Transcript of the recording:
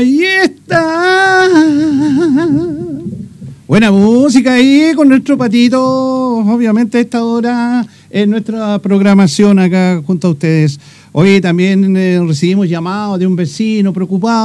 Ahí está. Buena música ahí con nuestro Patito. Obviamente a esta hora en nuestra programación acá junto a ustedes. Hoy también recibimos llamados de un vecino preocupado.